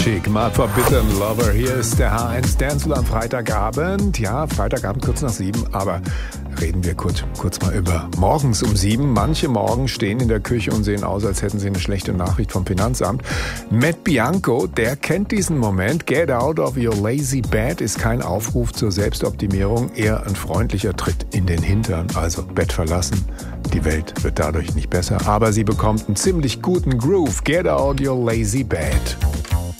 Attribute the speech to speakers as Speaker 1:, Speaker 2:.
Speaker 1: Chic, My Forbidden Lover. Hier ist der H1 Danceful am Freitagabend. Ja, Freitagabend kurz nach 7, aber reden wir kurz mal über morgens um 7. Manche morgen stehen in der Küche und sehen aus, als hätten sie eine schlechte Nachricht vom Finanzamt. Matt Bianco, der kennt diesen Moment. Get out of your lazy bed ist kein Aufruf zur Selbstoptimierung, eher ein freundlicher Tritt in den Hintern. Also Bett verlassen. Die Welt wird dadurch nicht besser, aber sie bekommt einen ziemlich guten Groove. Get out your lazy bed.